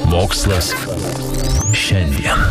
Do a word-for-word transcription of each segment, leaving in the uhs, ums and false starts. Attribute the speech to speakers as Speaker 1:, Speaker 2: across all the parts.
Speaker 1: Mokslas šiandien.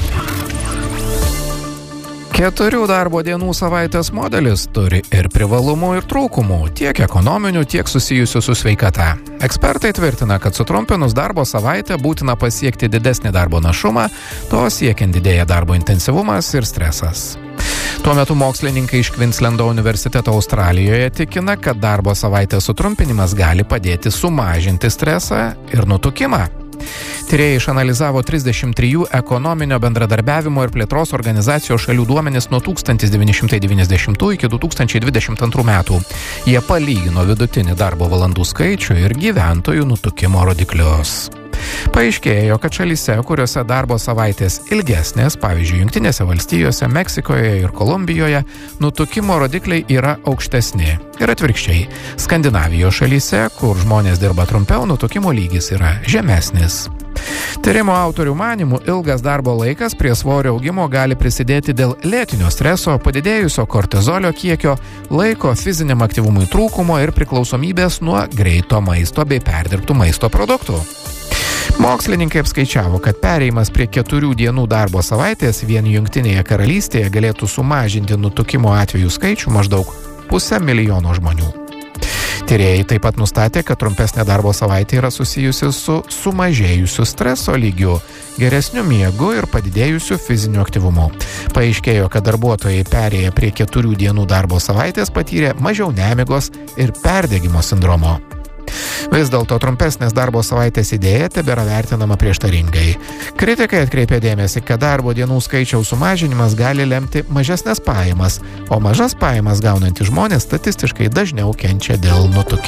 Speaker 2: Keturių darbo dienų savaitės modelis turi ir privalumų, ir trūkumų, tiek ekonominių, tiek susijusių su sveikata. Ekspertai tvirtina, kad sutrumpinus darbo savaitę būtina pasiekti didesnį darbo našumą, to siekiant didėja darbo intensyvumas ir stresas. Tuo metu mokslininkai iš Queenslando universiteto Australijoje tikina, kad darbo savaitės sutrumpinimas gali padėti sumažinti stresą ir nutukimą. Tyrėjai išanalizavo trisdešimt trijų ekonominio bendradarbiavimo ir plėtros organizacijos šalių duomenis nuo tūkstantis devyni šimtai devyniasdešimtų iki du tūkstančiai dvidešimt antrų metų. Jie palygino vidutinį darbo valandų skaičių ir gyventojų nutukimo rodiklius. Paaiškėjo, kad šalyse, kuriuose darbo savaitės ilgesnės, pavyzdžiui, Jungtinėse valstijose, Meksikoje ir Kolumbijoje, nutukimo rodikliai yra aukštesni. Ir atvirkščiai, Skandinavijos šalyse, kur žmonės dirba trumpiau, nutukimo lygis yra žemesnis. Tyrimo autorių manymų ilgas darbo laikas prie svorio augimo gali prisidėti dėl lėtinio streso, padidėjusio kortizolio kiekio, laiko fiziniam aktyvumui trūkumo ir priklausomybės nuo greito maisto bei perdirbtų maisto produktų. Mokslininkai apskaičiavo, kad perėjimas prie keturių dienų darbo savaitės vien Jungtinėje karalystėje galėtų sumažinti nutukimo atvejų skaičių maždaug pusę milijono žmonių. Tyrėjai taip pat nustatė, kad trumpesnė darbo savaitė yra susijusi su sumažėjusiu streso lygiu, geresniu miegu ir padidėjusiu fiziniu aktyvumu. Paaiškėjo, kad darbuotojai perėję prie keturių dienų darbo savaitės patyrė mažiau nemigos ir perdegimo sindromo. Vis dėlto trumpesnės darbo savaitės idėja tebėra vertinama prieštaringai. Kritikai atkreipė dėmesį, kad darbo dienų skaičiaus sumažinimas gali lemti mažesnės pajamas, o mažas pajamas gaunantys žmonės statistiškai dažniau kenčia dėl nutukimo.